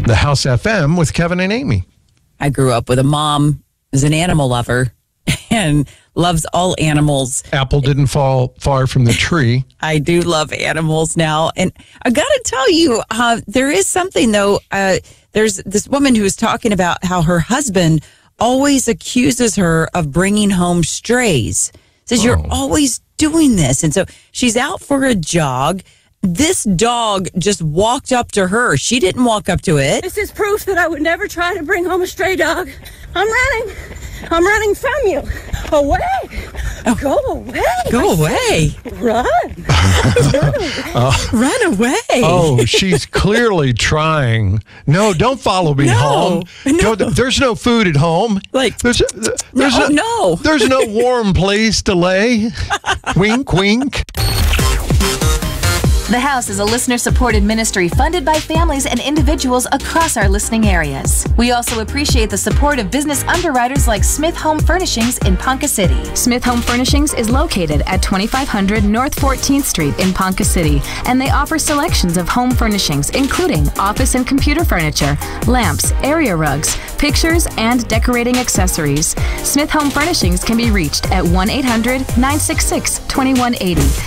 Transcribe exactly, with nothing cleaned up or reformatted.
The House F M with Kevin and Amy. I grew up with a mom who's an animal lover and loves all animals. Apple didn't fall far from the tree. I do love animals now. And I got to tell you, uh, there is something, though. Uh, there's this woman who was talking about how her husband always accuses her of bringing home strays. Says, Oh. you're always doing this. And so she's out for a jog. This dog just walked up to her. She didn't walk up to it. This is proof that I would never try to bring home a stray dog. I'm running. I'm running from you. Away. Oh. Go away. Go away. Run. Run away. Run away. Oh, she's clearly trying. No, don't follow me No, home. no. Don't- there's no food at home. Like, there's there's no, no. there's no warm place to lay. Wink, wink. The House is a listener-supported ministry funded by families and individuals across our listening areas. We also appreciate the support of business underwriters like Smith Home Furnishings in Ponca City. Smith Home Furnishings is located at twenty-five hundred North fourteenth Street in Ponca City, and they offer selections of home furnishings, including office and computer furniture, lamps, area rugs, pictures, and decorating accessories. Smith Home Furnishings can be reached at one eight hundred nine six six two one eight zero.